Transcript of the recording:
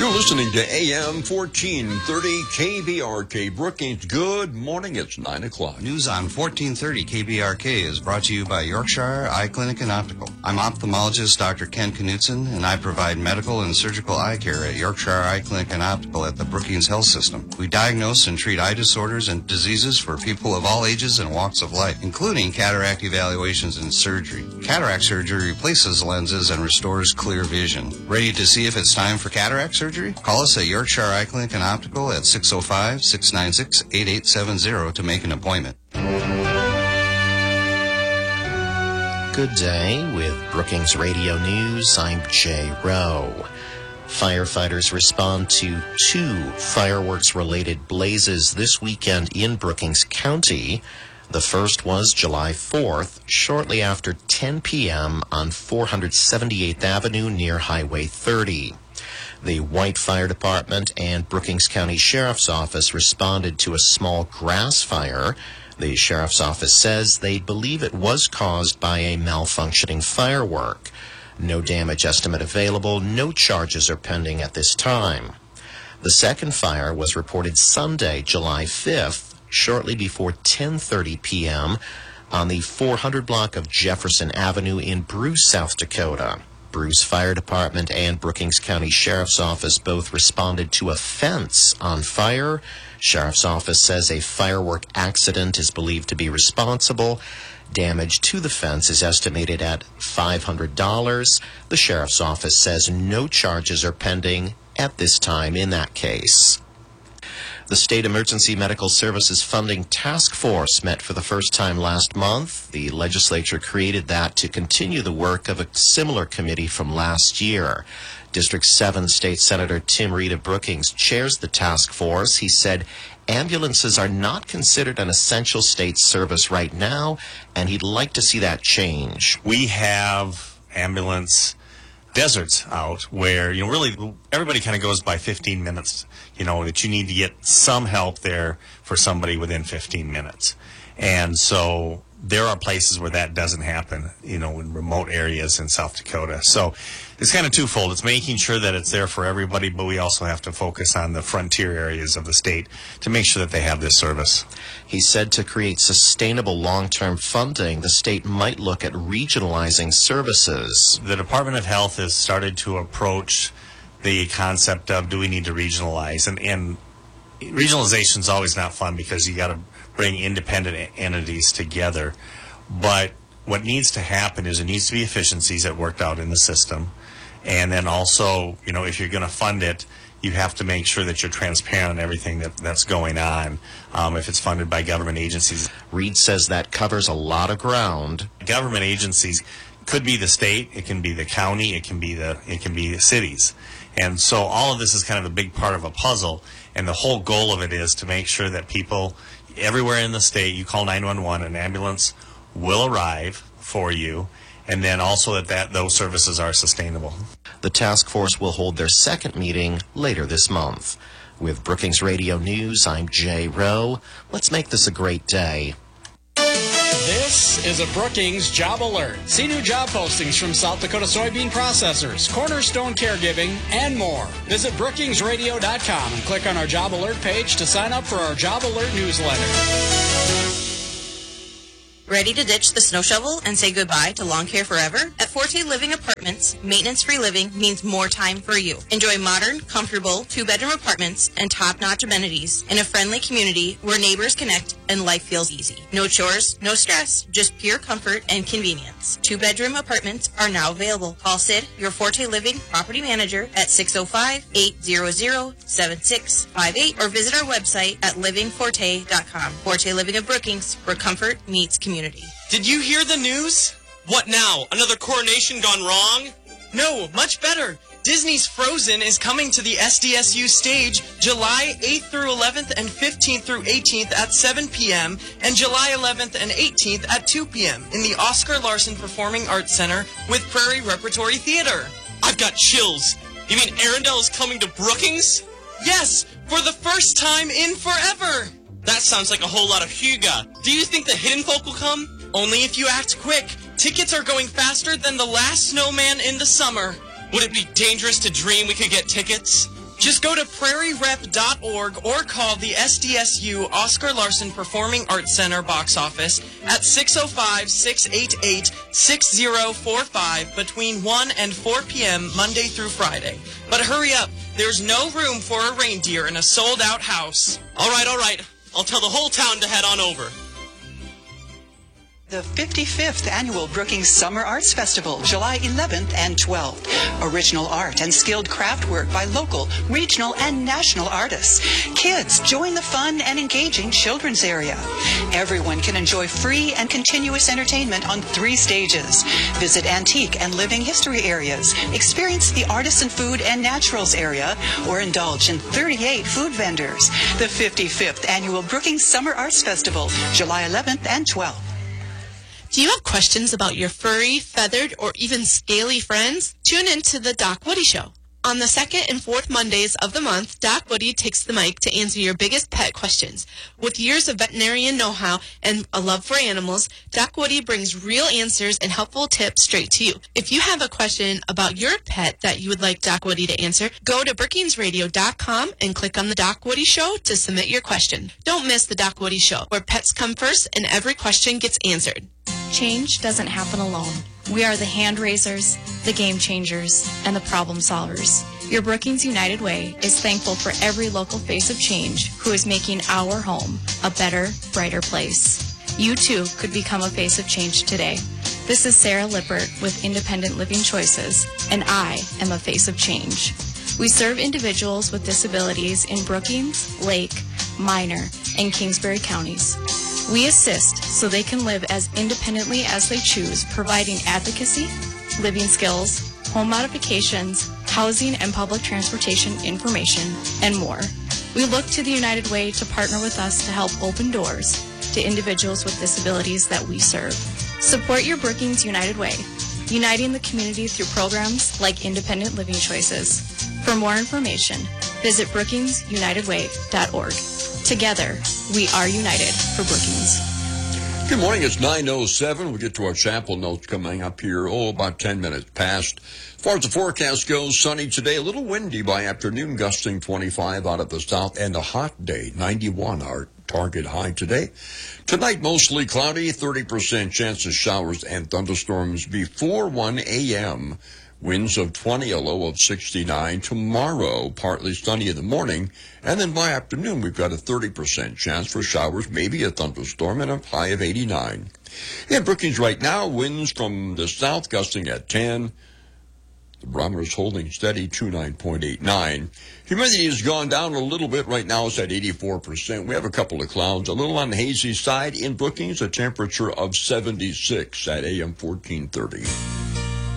You're listening to AM 1430 KBRK Brookings. Good morning. It's 9 o'clock. News on 1430 KBRK is brought to you by Yorkshire Eye Clinic and Optical. I'm ophthalmologist Dr. Ken Knutson, and I provide medical and surgical eye care at Yorkshire Eye Clinic and Optical at the Brookings Health System. We diagnose and treat eye disorders and diseases for people of all ages and walks of life, including cataract evaluations and surgery. Cataract surgery replaces lenses and restores clear vision. Ready to see if it's time for cataract surgery? Call us at Yorkshire Eye Clinic and Optical at 605-696-8870 to make an appointment. Good day with Brookings Radio News. I'm Jay Rowe. Firefighters respond to 2 fireworks-related blazes this weekend in Brookings County. The first was July 4th, shortly after 10 p.m. on 478th Avenue near Highway 30. The White Fire Department and Brookings County Sheriff's Office responded to a small grass fire. The Sheriff's Office says they believe it was caused by a malfunctioning firework. No damage estimate available. No charges are pending at this time. The second fire was reported Sunday, July 5th, shortly before 10:30 p.m. on the 400 block of Jefferson Avenue in Bruce, South Dakota. Bruce Fire Department and Brookings County Sheriff's Office both responded to a fence on fire. Sheriff's Office says a firework accident is believed to be responsible. Damage to the fence is estimated at $500. The Sheriff's Office says no charges are pending at this time in that case. The State Emergency Medical Services Funding Task Force met for the first time last month. The legislature created that to continue the work of a similar committee from last year. District 7 State Senator Tim Reed of Brookings chairs the task force. He said ambulances are not considered an essential state service right now, and he'd like to see that change. We have ambulance deserts out where, really everybody kind of goes by 15 minutes, that you need to get some help there for somebody within 15 minutes. And so there are places where that doesn't happen, in remote areas in South Dakota. So it's kind of twofold. It's making sure that it's there for everybody, but we also have to focus on the frontier areas of the state to make sure that they have this service. He said to create sustainable long-term funding, the state might look at regionalizing services. The Department of Health has started to approach the concept of, do we need to regionalize? And regionalization is always not fun because you got to bring independent entities together. But what needs to happen is there needs to be efficiencies that worked out in the system. And then also, if you're going to fund it, you have to make sure that you're transparent on everything that's going on, if it's funded by government agencies. Reed says that covers a lot of ground. Government agencies could be the state, it can be the county, it can be the cities. And so all of this is kind of a big part of a puzzle, and the whole goal of it is to make sure that people everywhere in the state, you call 911, an ambulance will arrive for you, and then also that those services are sustainable. The task force will hold their second meeting later this month. With Brookings Radio News, I'm Jay Rowe. Let's make this a great day. This is a Brookings Job Alert. See new job postings from South Dakota soybean processors, Cornerstone Caregiving, and more. Visit brookingsradio.com and click on our Job Alert page to sign up for our Job Alert newsletter. Ready to ditch the snow shovel and say goodbye to lawn care forever? At Forte Living Apartments, maintenance-free living means more time for you. Enjoy modern, comfortable, 2-bedroom apartments and top-notch amenities in a friendly community where neighbors connect and life feels easy. No chores, no stress, just pure comfort and convenience. 2-bedroom apartments are now available. Call Sid, your Forte Living property manager, at 605-800-7658 or visit our website at livingforte.com. Forte Living of Brookings, where comfort meets community. Did you hear the news? What now? Another coronation gone wrong? No, much better. Disney's Frozen is coming to the SDSU stage July 8th through 11th and 15th through 18th at 7 p.m. and July 11th and 18th at 2 p.m. in the Oscar Larson Performing Arts Center with Prairie Repertory Theater. I've got chills. You mean Arendelle is coming to Brookings? Yes, for the first time in forever. That sounds like a whole lot of huga. Do you think the Hidden Folk will come? Only if you act quick. Tickets are going faster than the last snowman in the summer. Would it be dangerous to dream we could get tickets? Just go to prairierep.org or call the SDSU Oscar Larson Performing Arts Center box office at 605-688-6045 between 1 and 4 p.m. Monday through Friday. But hurry up, there's no room for a reindeer in a sold-out house. All right. I'll tell the whole town to head on over. The 55th Annual Brookings Summer Arts Festival, July 11th and 12th. Original art and skilled craft work by local, regional, and national artists. Kids, join the fun and engaging children's area. Everyone can enjoy free and continuous entertainment on 3 stages. Visit antique and living history areas, experience the artisan food and naturals area, or indulge in 38 food vendors. The 55th Annual Brookings Summer Arts Festival, July 11th and 12th. Do you have questions about your furry, feathered, or even scaly friends? Tune in to the Doc Woody Show. On the 2nd and 4th Mondays of the month, Doc Woody takes the mic to answer your biggest pet questions. With years of veterinarian know-how and a love for animals, Doc Woody brings real answers and helpful tips straight to you. If you have a question about your pet that you would like Doc Woody to answer, go to brookingsradio.com and click on the Doc Woody Show to submit your question. Don't miss the Doc Woody Show, where pets come first and every question gets answered. Change doesn't happen alone. We are the hand raisers, the game changers, and the problem solvers. Your Brookings United Way is thankful for every local face of change who is making our home a better, brighter place. You too could become a face of change today. This is Sarah Lippert with Independent Living Choices, and I am a face of change. We serve individuals with disabilities in Brookings, Lake, Minor, and Kingsbury counties. We assist so they can live as independently as they choose, providing advocacy, living skills, home modifications, housing and public transportation information, and more. We look to the United Way to partner with us to help open doors to individuals with disabilities that we serve. Support your Brookings United Way, uniting the community through programs like Independent Living Choices. For more information, visit brookingsunitedway.org. Together, we are united for Brookings. Good morning. It's 9:07. We'll get to our sample notes coming up here, about 10 minutes past. As far as the forecast goes, sunny today, a little windy by afternoon, gusting 25 out of the south, and a hot day, 91, our target high today. Tonight, mostly cloudy, 30% chance of showers and thunderstorms before 1 a.m., winds of 20, a low of 69. Tomorrow, partly sunny in the morning, and then by afternoon, we've got a 30% chance for showers, maybe a thunderstorm, and a high of 89. In Brookings right now, winds from the south gusting at 10. The barometer is holding steady, 29.89. Humidity has gone down a little bit. Right now it's at 84%. We have a couple of clouds, a little on the hazy side. In Brookings, a temperature of 76 at AM 1430.